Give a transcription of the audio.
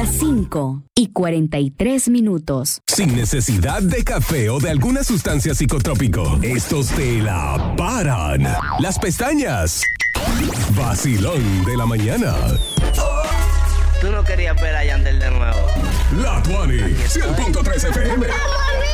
las 5:43. Sin necesidad de café o de alguna sustancia psicotrópico, estos te la paran. Las pestañas. Vacilón de la mañana. Tú no querías ver a Yandel de nuevo. La Tuani, 100.3 FM.